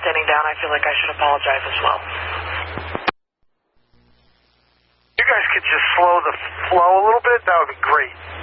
sitting down, I feel like I should apologize as well. You guys could just slow the flow a little bit, that would be great.